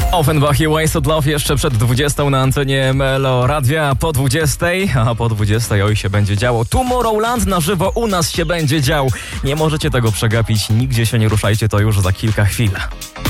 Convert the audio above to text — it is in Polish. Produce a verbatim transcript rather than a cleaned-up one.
Offenbach i Wasted Love jeszcze przed dwudziestą na antenie Melo Radia, po dwudziestej, a po dwudziestej oj się będzie działo. Tomorrowland na żywo u nas się będzie dział. Nie możecie tego przegapić, nigdzie się nie ruszajcie, to już za kilka chwil.